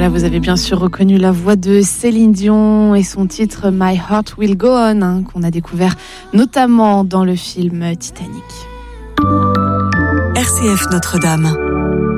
Voilà, vous avez bien sûr reconnu la voix de Céline Dion et son titre My Heart Will Go On, qu'on a découvert notamment dans le film Titanic. RCF Notre-Dame.